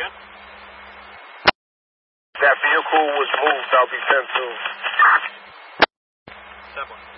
That vehicle was moved. I'll be sent to. 7.